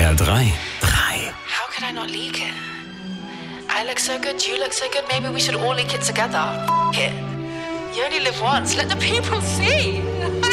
SWR 3. How could I not leak it? I look so good, you look so good, maybe we should all leak it together. It. You only live once, let the people see.